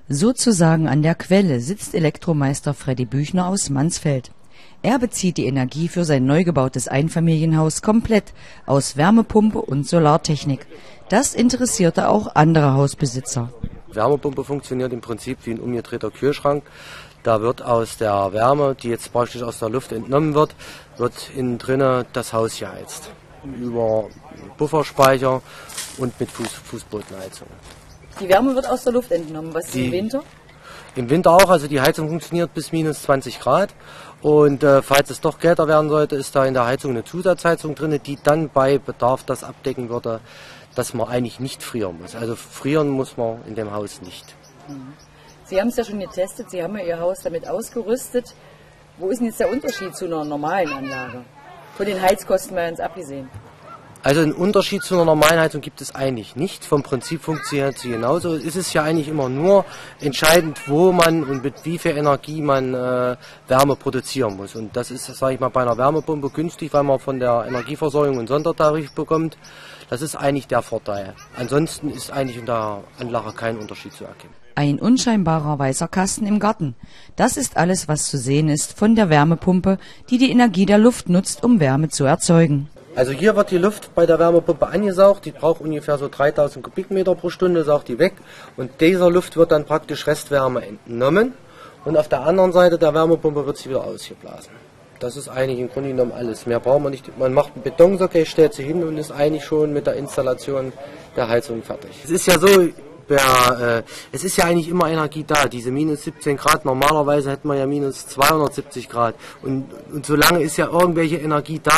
Sozusagen an der Quelle sitzt Elektromeister Freddy Büchner aus Mansfeld. Er bezieht die Energie für sein neu gebautes Einfamilienhaus komplett aus Wärmepumpe und Solartechnik. Das interessierte auch andere Hausbesitzer. Die Wärmepumpe funktioniert im Prinzip wie ein umgedrehter Kühlschrank. Da wird aus der Wärme, die jetzt praktisch aus der Luft entnommen wird, innen drinnen das Haus geheizt. Über Pufferspeicher und mit Fußbodenheizung. Die Wärme wird aus der Luft entnommen. Was ist im Winter? Im Winter auch, also die Heizung funktioniert bis minus 20 Grad. Und falls es doch kälter werden sollte, ist da in der Heizung eine Zusatzheizung drin, die dann bei Bedarf das abdecken würde, dass man eigentlich nicht frieren muss. Also frieren muss man in dem Haus nicht. Sie haben es ja schon getestet, Sie haben ja Ihr Haus damit ausgerüstet. Wo ist denn jetzt der Unterschied zu einer normalen Anlage? Von den Heizkosten mal ganz abgesehen. Also einen Unterschied zu einer normalen Heizung gibt es eigentlich nicht. Vom Prinzip funktioniert sie genauso. Es ist ja eigentlich immer nur entscheidend, wo man und mit wie viel Energie man Wärme produzieren muss. Und das ist, sage ich mal, bei einer Wärmepumpe günstig, weil man von der Energieversorgung einen Sondertarif bekommt. Das ist eigentlich der Vorteil. Ansonsten ist eigentlich in der Anlage kein Unterschied zu erkennen. Ein unscheinbarer weißer Kasten im Garten. Das ist alles, was zu sehen ist von der Wärmepumpe, die die Energie der Luft nutzt, um Wärme zu erzeugen. Also hier wird die Luft bei der Wärmepumpe angesaugt, die braucht ungefähr so 3000 Kubikmeter pro Stunde, saugt die weg und dieser Luft wird dann praktisch Restwärme entnommen und auf der anderen Seite der Wärmepumpe wird sie wieder ausgeblasen. Das ist eigentlich im Grunde genommen alles. Mehr braucht man nicht. Man macht einen Betonsockel, stellt sie hin und ist eigentlich schon mit der Installation der Heizung fertig. Es ist ja so, es ist ja eigentlich immer Energie da. Diese minus 17 Grad, normalerweise hätten wir ja minus 270 Grad. Und solange ist ja irgendwelche Energie da,